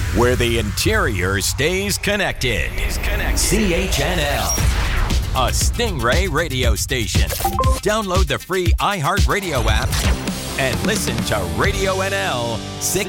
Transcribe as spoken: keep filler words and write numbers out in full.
where the interior stays connected. Is connected. C H N L, a Stingray radio station. Download the free iHeartRadio app and listen to Radio N L six